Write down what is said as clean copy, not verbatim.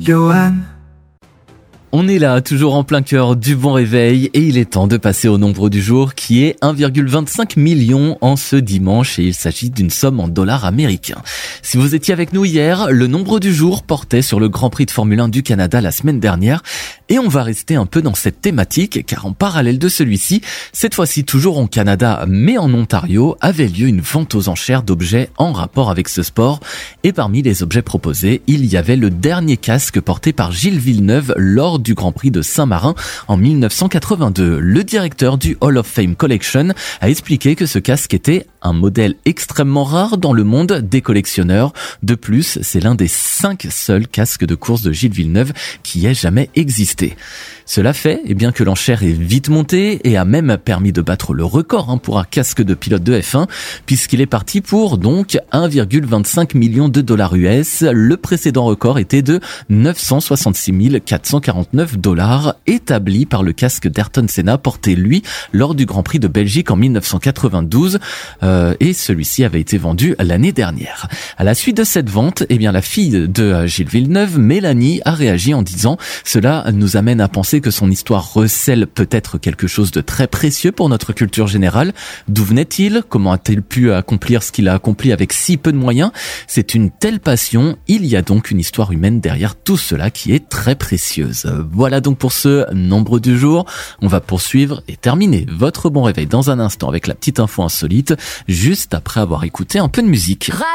Johan. On est là, toujours en plein cœur du bon réveil et il est temps de passer au nombre du jour qui est 1,25 million en ce dimanche et il s'agit d'une somme en dollars américains. Si vous étiez avec nous hier, le nombre du jour portait sur le Grand Prix de Formule 1 du Canada la semaine dernière et on va rester un peu dans cette thématique car en parallèle de celui-ci, cette fois-ci toujours en Canada mais en Ontario, avait lieu une vente aux enchères d'objets en rapport avec ce sport et parmi les objets proposés, il y avait le dernier casque porté par Gilles Villeneuve lors du Grand Prix de Saint-Marin en 1982. Le directeur du Hall of Fame Collection a expliqué que ce casque était un modèle extrêmement rare dans le monde des collectionneurs. De plus, c'est l'un des 5 seuls casques de course de Gilles Villeneuve qui ait jamais existé. Cela fait que l'enchère est vite montée et a même permis de battre le record pour un casque de pilote de F1 puisqu'il est parti pour donc 1,25 million de dollars US. Le précédent record était de 966 449 dollars établi par le casque d'Ayrton Senna porté lui lors du Grand Prix de Belgique en 1992 et celui-ci avait été vendu l'année dernière. À la suite de cette vente, la fille de Gilles Villeneuve, Mélanie, a réagi en disant « Cela nous amène à penser que son histoire recèle peut-être quelque chose de très précieux pour notre culture générale. D'où venait-il? Comment a-t-il pu accomplir ce qu'il a accompli avec si peu de moyens? C'est une telle passion. Il y a donc une histoire humaine derrière tout cela qui est très précieuse. » Voilà donc pour ce nombre du jour. On va poursuivre et terminer votre bon réveil dans un instant avec la petite info insolite, juste après avoir écouté un peu de musique.